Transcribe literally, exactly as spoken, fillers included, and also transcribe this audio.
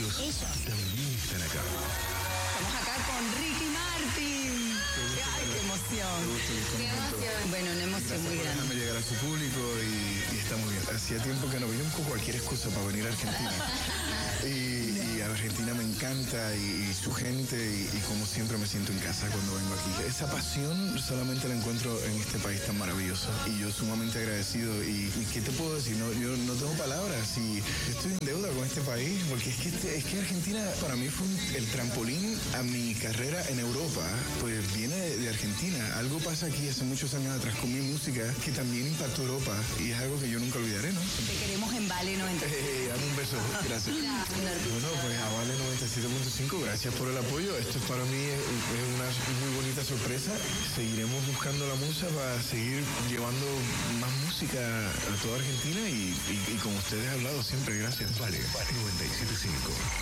ellos, ellos también están acá. Estamos acá con Ricky Martin. ¡Ay, qué emoción! Qué emoción. Bueno, una emoción muy grande. Déjame llegar a su público y, y está muy bien. Hacía tiempo que no veía un poco cualquier excusa para venir a Argentina. Y, y a Argentina me encanta y, y su gente y, y como siempre me siento en casa cuando vengo aquí. Esa pasión solamente la encuentro en este país tan maravilloso y yo sumamente agradecido. Y, y ¿qué te puedo decir? No, yo no tengo palabras y estoy en deuda con este país porque es que, este, es que Argentina para mí fue un, el trampolín a mi carrera en Europa, pues viene de, de Argentina. Algo pasa aquí hace muchos años atrás con mi música que también impactó Europa y es algo que yo nunca olvidaré, ¿no? Te queremos en Vale noventa y siete. Eh, dame un beso, gracias. Bueno, pues a Vale noventa y siete punto cinco, gracias por el apoyo. Esto para mí es, es una muy bonita sorpresa. Seguiremos buscando la musa para seguir llevando más música a toda Argentina y, y, y con ustedes he hablado siempre, gracias. Vale, noventa y siete punto cinco.